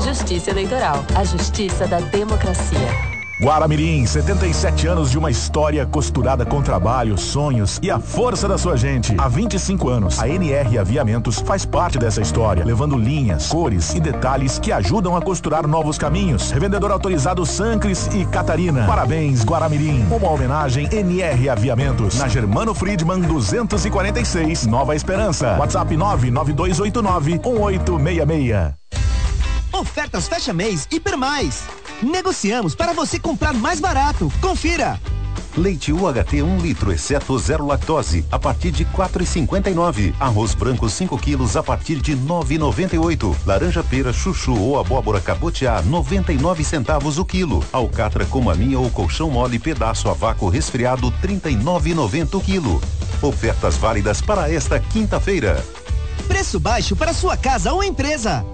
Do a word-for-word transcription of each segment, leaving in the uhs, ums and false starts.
Justiça Eleitoral, a justiça da democracia. Guaramirim, setenta e sete anos de uma história costurada com trabalho, sonhos e a força da sua gente. Há vinte e cinco anos, a N R Aviamentos faz parte dessa história, levando linhas, cores e detalhes que ajudam a costurar novos caminhos. Revendedor autorizado Sancris e Catarina. Parabéns, Guaramirim. Uma homenagem N R Aviamentos, na Germano Friedman duzentos e quarenta e seis, Nova Esperança. WhatsApp nove nove dois oito nove um oito seis seis. Ofertas fecha mês Hiper Mais. Negociamos para você comprar mais barato. Confira. Leite U H T um litro, exceto zero lactose, a partir de quatro e cinquenta e nove. Arroz branco cinco quilos a partir de nove e noventa e oito. Laranja pera, chuchu ou abóbora cabotiá, noventa e nove centavos o quilo. Alcatra com maminha ou colchão mole, pedaço a vácuo resfriado, trinta e nove e noventa o quilo. Ofertas válidas para esta quinta-feira. Preço baixo para sua casa ou empresa.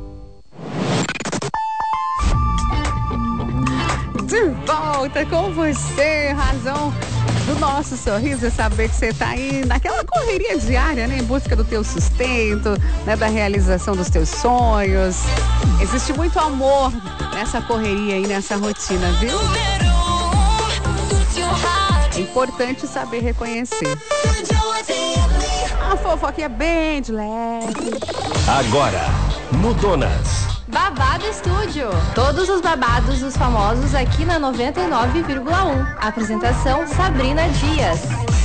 De volta com você, razão do nosso sorriso é saber que você tá aí naquela correria diária, né? Em busca do teu sustento, né? Da realização dos teus sonhos. Existe muito amor nessa correria aí, nessa rotina, viu? É importante saber reconhecer. A fofoquinha é bem de leve. Agora, no Donas. Babado Estúdio. Todos os babados dos famosos aqui na noventa e nove vírgula um. Apresentação Sabrina Dias.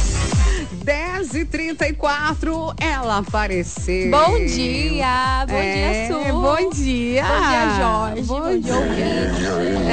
dez e trinta e quatro, ela apareceu. Bom dia, bom é, dia, Su. Bom dia. Bom dia, Jorge. Bom, bom dia, ouvinte.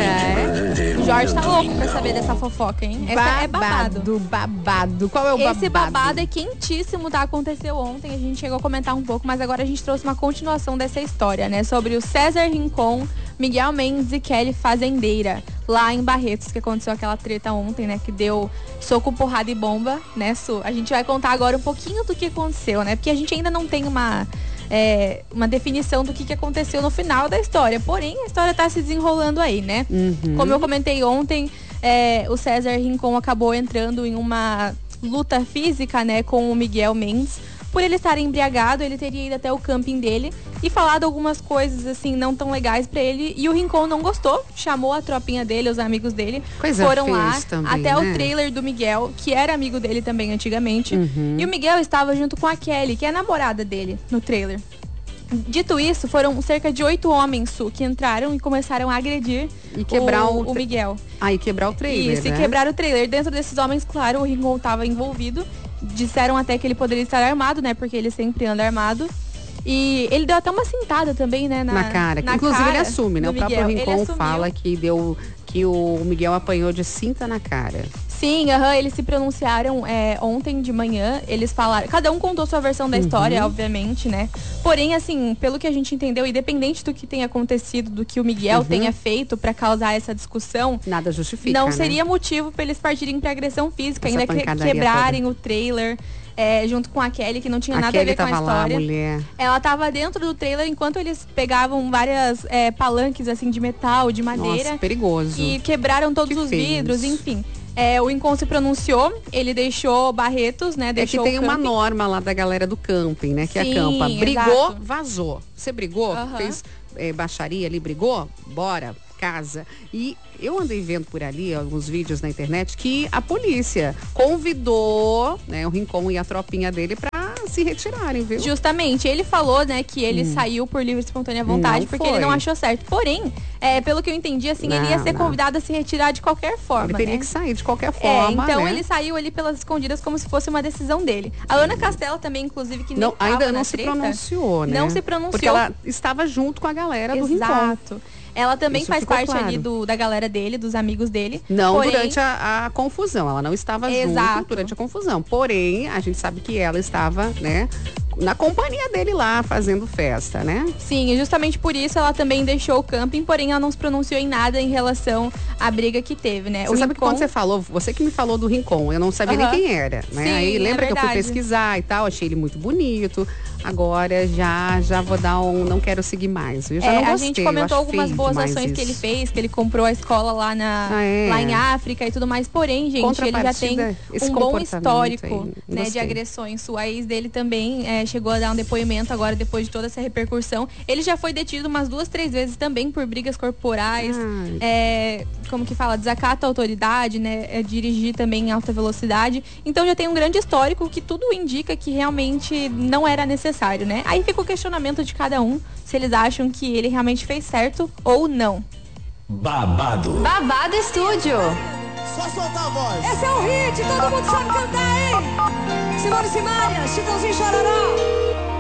É. Jorge tá louco pra saber dessa fofoca, hein? Essa babado, é babado. babado. Qual é o babado? Esse babado é quentíssimo, tá? Aconteceu ontem, a gente chegou a comentar um pouco, mas agora a gente trouxe uma continuação dessa história, né? Sobre o César Rincon, Miguel Mendes e Kelly Fazendeira, lá em Barretos, que aconteceu aquela treta ontem, né? Que deu soco, porrada e bomba, né, Su? A gente vai contar agora um pouquinho do que aconteceu, né? Porque a gente ainda não tem uma, é, uma definição do que, que aconteceu no final da história. Porém, a história tá se desenrolando aí, né? Uhum. Como eu comentei ontem, é, o César Rincon acabou entrando em uma luta física, né, com o Miguel Mendes. Por ele estar embriagado, ele teria ido até o camping dele e falado algumas coisas, assim, não tão legais pra ele. E o Rincon não gostou, chamou a tropinha dele, os amigos dele. Coisa foram lá também, até né? o trailer do Miguel, que era amigo dele também antigamente. Uhum. E o Miguel estava junto com a Kelly, que é a namorada dele, no trailer. Dito isso, foram cerca de oito homens, Su, que entraram e começaram a agredir e quebrar o, o, o Miguel. Ah, e quebrar o trailer, Isso, né? e quebrar o trailer. Dentro desses homens, claro, o Rincon estava envolvido. Disseram até que ele poderia estar armado, né? Porque ele sempre anda armado. E ele deu até uma cintada também, né? Na, na cara. na Inclusive cara ele assume, né? O próprio Rincon assumiu. fala que deu que o Miguel apanhou de cinta na cara. Sim, aham, eles se pronunciaram é, ontem de manhã, eles falaram, cada um contou sua versão da Uhum. história, obviamente, né? Porém, assim, pelo que a gente entendeu, independente do que tenha acontecido, do que o Miguel Uhum. tenha feito pra causar essa discussão, nada justifica, não né? seria motivo pra eles partirem pra agressão física, Essa ainda que, pancadaria quebrarem toda. o trailer. É, junto com a Kelly, que não tinha a nada Kelly a ver com a tava história. Lá, a mulher. Ela tava dentro do trailer enquanto eles pegavam várias é, palanques assim de metal, de madeira. Nossa, perigoso. E quebraram todos que os fez? vidros, enfim. É, o Rincon se pronunciou, ele deixou Barretos, né? Deixou é que tem o uma camping. norma lá da galera do camping, né? Que Sim, acampa. Brigou, exato. vazou. Você brigou, Aham. fez é, baixaria ali, brigou? Bora, casa. E eu andei vendo por ali alguns vídeos na internet que a polícia convidou, né, o Rincon e a tropinha dele pra se retirarem, viu? Justamente, ele falou, né, que ele Hum. saiu por livre e espontânea vontade, Não porque foi. ele não achou certo. Porém, é, pelo que eu entendi, assim, Não, ele ia ser não. convidado a se retirar de qualquer forma, Ele teria né? que sair de qualquer É, forma, então né? ele saiu ali pelas escondidas como se fosse uma decisão dele. A Ana Castela também, inclusive, que nem Não, tava ainda na não se treta, pronunciou, né? Não se pronunciou. Porque ela estava junto com a galera do Rincon. Exato. Ela também Isso faz ficou parte claro. ali do, da galera dele, dos amigos dele. Não Porém, durante a, a confusão, ela não estava Exato. junto durante a confusão. Porém, a gente sabe que ela estava, né, na companhia dele lá, fazendo festa, né? Sim, e justamente por isso ela também deixou o camping, porém ela não se pronunciou em nada em relação à briga que teve, né? Você o sabe que Rincon... quando você falou, você que me falou do Rincon, eu não sabia Uhum. nem quem era, né? Sim, Aí lembra é que eu fui verdade. pesquisar e tal, achei ele muito bonito, agora já já vou dar um, não quero seguir mais. Eu já É, não gostei, a gente comentou algumas boas ações isso. que ele fez, que ele comprou a escola lá, na, ah, é. lá em África e tudo mais. Porém, gente, ele já tem um bom histórico né, de agressões. O ex dele também é, chegou a dar um depoimento agora, depois de toda essa repercussão. Ele já foi detido umas duas, três vezes também por brigas corporais, é, como que fala, desacato à autoridade, né, é, dirigir também em alta velocidade. Então já tem um grande histórico que tudo indica que realmente não era necessário, né? Aí fica o questionamento de cada um, se eles acham que ele realmente fez certo ou não. Babado. Babado Estúdio. Só soltar a voz. Esse é o hit, todo mundo sabe cantar, hein? Simone Simaria, Chitãozinho Chororó.